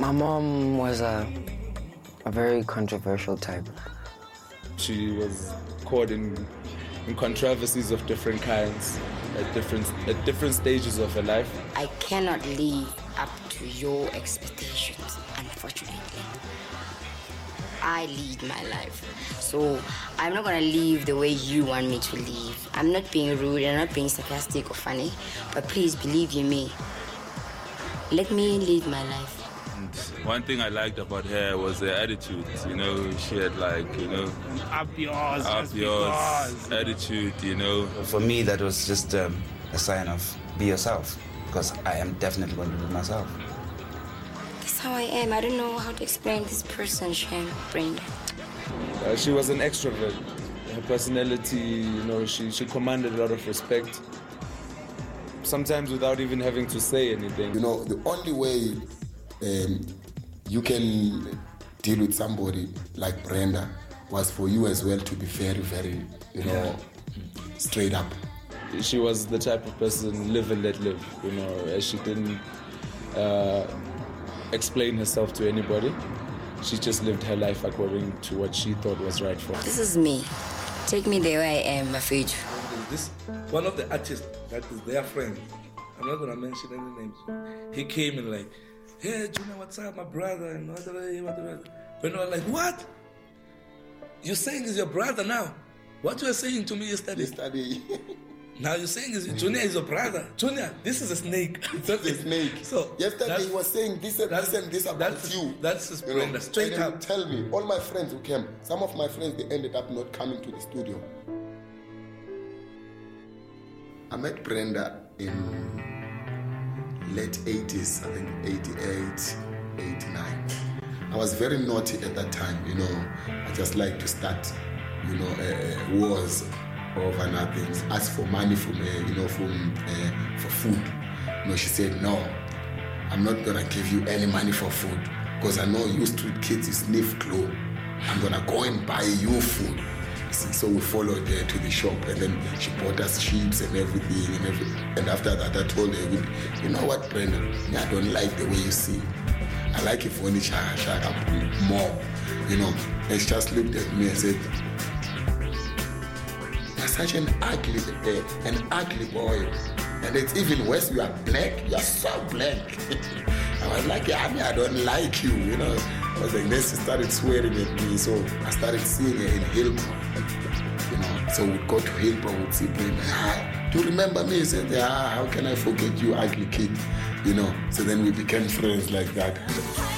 My mom was a very controversial type. She was caught in controversies of different kinds at different stages of her life. I cannot live up to your expectations, unfortunately. I lead my life, so I'm not gonna live the way you want me to live. I'm not being rude, I'm not being sarcastic or funny, but please believe you me. Let me lead my life. And one thing I liked about her was her attitude. You know, she had up yours attitude. You know. For me, that was just a sign of be yourself, because I am definitely going to be myself. That's how I am. I don't know how to explain this person, Shem, Brenda. She was an extrovert. Her personality, she commanded a lot of respect. Sometimes without even having to say anything. The only way you can deal with somebody like Brenda was for you as well to be very, very, straight up. She was the type of person, live and let live, she didn't explain herself to anybody. She just lived her life according to what she thought was right for her. This is me. Take me the way I am, Mafiju. This one of the artists that is their friend. I'm not gonna mention any names. He came and like, hey Junior, what's up, my brother? And what. When I was like, what? You're saying is your brother now? What you were saying to me yesterday? Now you're saying is Junior is your brother. Junior, this is a snake. It's a snake. So yesterday he was saying this and this about you. That's his Brenda. Straight up. Tell me, all my friends who came, some of my friends, they ended up not coming to the studio. I met Brenda in late 80s, I think 88, 89. I was very naughty at that time, I just like to start, wars over nothing. Ask for money from her, for food. She said, no, I'm not gonna give you any money for food because I know you street kids, you sniff glue. I'm gonna go and buy you food. So we followed her to the shop, and then she bought us chips and everything. And after that, I told her, you know what, Brenda? I don't like the way you sing. I like it when it's shaka more, And she just looked at me and said, you're such an ugly boy. And it's even worse, you are black. You're so black. I was like, I don't like you, I was like, then she started swearing at me, so I started seeing her in Hillbrow. So we'd go to Hillbrow, we'd see Brenda. Do you remember me? He said, how can I forget you, ugly kid? So then we became friends like that.